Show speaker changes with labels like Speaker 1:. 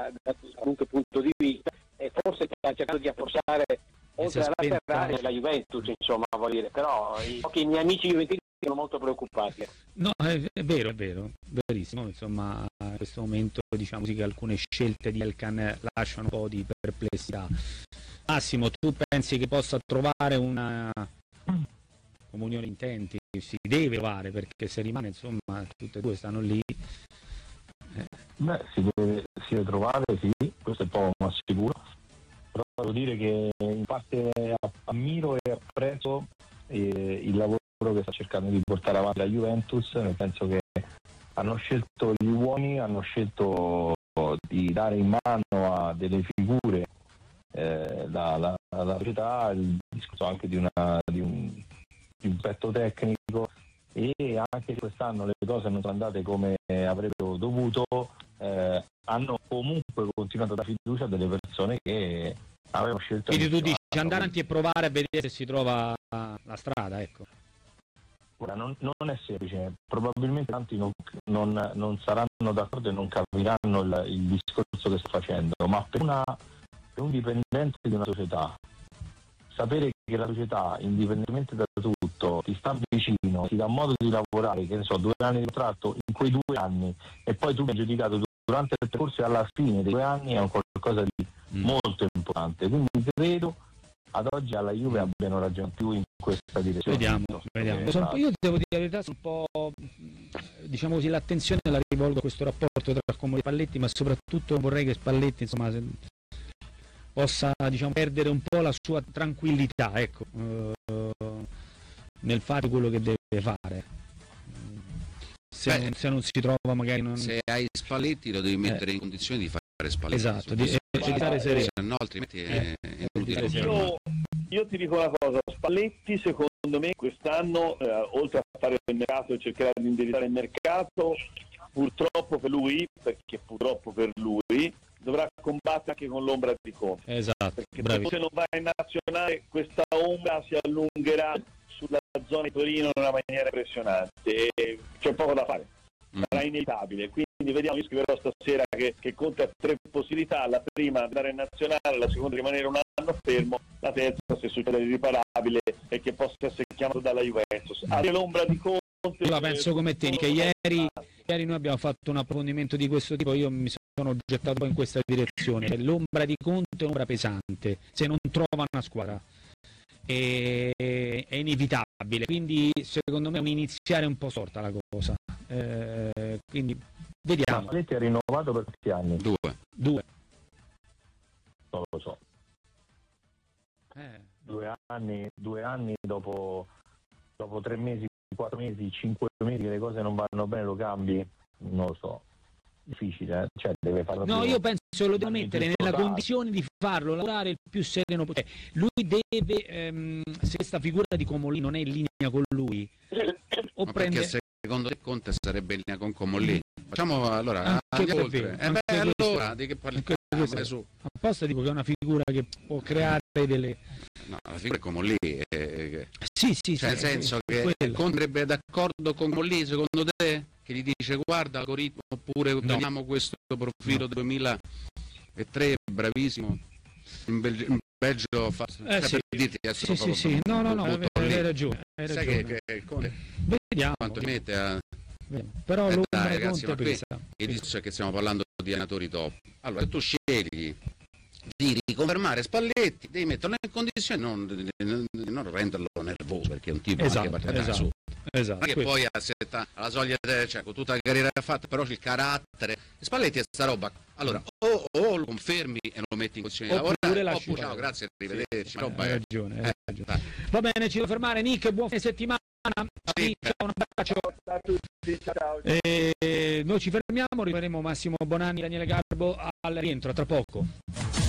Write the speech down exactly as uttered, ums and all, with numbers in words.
Speaker 1: da, da qualunque punto di vista, e forse sta cercando di affossare oltre alla Ferrari la Juventus, insomma, voglio dire, però i, i miei amici juventini sono molto preoccupati.
Speaker 2: No, è, è vero, è vero, verissimo, insomma, in questo momento diciamo sì che alcune scelte di Elkann lasciano un po' di perplessità. Massimo, tu pensi che possa trovare una comunione di intenti? Si deve trovare, perché se rimane, insomma, tutte e due stanno lì. Eh.
Speaker 3: Beh, si deve, si deve trovare, sì, questo è poco ma sicuro, però devo dire che in parte ammiro e apprezzo eh, il lavoro che sta cercando di portare avanti la Juventus, nel senso che hanno scelto gli uomini, hanno scelto di dare in mano a delle figure eh, la, la, la società, il discorso anche di, una, di un di un aspetto tecnico, e anche se quest'anno le cose non sono andate come avrebbero dovuto, eh, hanno comunque continuato a dare fiducia a delle persone che avevano scelto.
Speaker 2: Quindi tu dici andare avanti e provare a vedere se si trova la strada, ecco.
Speaker 3: Ora, non, non è semplice, probabilmente tanti non, non, non saranno d'accordo e non capiranno il, il discorso che sto facendo, ma per, una, per un dipendente di una società, sapere che la società, indipendentemente da tutto, ti sta vicino, ti dà modo di lavorare, che ne so, due anni di contratto, in quei due anni, e poi tu mi hai giudicato durante il percorso e alla fine dei due anni, è un qualcosa di mm. molto importante. Quindi credo ad oggi alla Juve abbiano ragione più in questa direzione.
Speaker 2: Vediamo, vediamo. Sono, io devo dire la verità, sono un po', diciamo così, l'attenzione la rivolgo a questo rapporto tra Comolli e Spalletti, ma soprattutto vorrei che Spalletti, insomma, se, possa, diciamo, perdere un po' la sua tranquillità, ecco, uh, nel fare quello che deve fare. Se, Beh, non, se non si trova magari non...
Speaker 4: Se hai Spalletti lo devi mettere eh. in condizione di fare Spalletti.
Speaker 2: Esatto, di, eh, di stare sereno.
Speaker 4: Se no altrimenti eh. è inutile.
Speaker 1: Io, io ti dico una cosa, Spalletti secondo me quest'anno, eh, oltre a fare il mercato e cercare di indirizzare il mercato, purtroppo per lui, perché purtroppo per lui, dovrà combattere anche con l'ombra di Conte.
Speaker 2: Esatto,
Speaker 1: perché
Speaker 2: bravi.
Speaker 1: se non va in nazionale questa ombra si allungherà sulla zona di Torino in una maniera impressionante, e c'è poco da fare, sarà inevitabile. Quindi vediamo, io scriverò stasera che, che Conte ha tre possibilità: la prima andare in nazionale, la seconda rimanere un anno fermo, la terza, se succede l'irriparabile, e che possa essere chiamato dalla Juventus. Anche l'ombra di Conte.
Speaker 2: Io la penso come te, che ieri, ieri noi abbiamo fatto un approfondimento di questo tipo, io mi sono gettato in questa direzione. L'ombra di Conte è un'ombra pesante, se non trova una squadra è, è inevitabile, quindi secondo me è un iniziare un po' sorta la cosa, eh, quindi vediamo.
Speaker 3: Ma Spalletti ha rinnovato per quanti anni?
Speaker 4: Due.
Speaker 2: Due.
Speaker 3: Non lo so.
Speaker 2: Eh.
Speaker 3: Due anni, due anni dopo, dopo tre mesi, quattro mesi, cinque mesi che le cose non vanno bene, lo cambi? Non lo so. Difficile, eh? Cioè deve farlo.
Speaker 2: No, io penso lo devo mettere nella condizione di farlo lavorare il più sereno possibile. Lui deve, ehm, se questa figura di Comolli non è in linea con lui, o
Speaker 4: ma
Speaker 2: prende...
Speaker 4: perché secondo te Conte sarebbe in linea con Comolli? Facciamo allora
Speaker 2: anche
Speaker 4: oltre.
Speaker 2: Vero,
Speaker 4: Eh beh,
Speaker 2: anche
Speaker 4: allora di che parliamo? Su.
Speaker 2: Apposta dico che è una figura che può creare delle...
Speaker 4: No, la figura è Comolli. Eh,
Speaker 2: sì, sì,
Speaker 4: cioè,
Speaker 2: sì,
Speaker 4: nel senso
Speaker 2: è,
Speaker 4: che
Speaker 2: è
Speaker 4: Conte sarebbe d'accordo con Comolli, secondo te? Che gli dice guarda l'algoritmo, oppure no. Vediamo questo profilo no. duemilatré, bravissimo, in, Belgio, in Belgio fa,
Speaker 2: eh, sì.
Speaker 4: per dirti che
Speaker 2: sì, sì, sì. no no no hai, hai ragione, hai
Speaker 4: sai
Speaker 2: ragione.
Speaker 4: che, che Conte
Speaker 2: vediamo
Speaker 4: quanto ti mette a
Speaker 2: però
Speaker 4: eh,
Speaker 2: l'ombra
Speaker 4: dai, ragazzi,
Speaker 2: Conte pesa.
Speaker 4: Il discorso è che stiamo parlando di allenatori top. Allora tu scegli di riconfermare Spalletti, devi metterlo in condizione non, di non renderlo nervoso, perché è un tipo
Speaker 2: esatto,
Speaker 4: anche per
Speaker 2: esatto,
Speaker 4: su.
Speaker 2: Esatto,
Speaker 4: che poi a setta, alla soglia de, cioè, con tutta la carriera fatta, però il carattere Spalletti è sta roba, allora o, o lo confermi e lo metti in condizione di lavorare, oppure ciao, grazie, arrivederci, sì,
Speaker 2: roba, hai ragione, hai
Speaker 4: eh,
Speaker 2: ragione. Va bene, ci devo fermare. Nick, buon fine settimana, sì, ciao, un abbraccio
Speaker 1: a tutti, ciao.
Speaker 2: E noi ci fermiamo, rivedremo Massimo Bonanni, Daniele Garbo al rientro tra poco.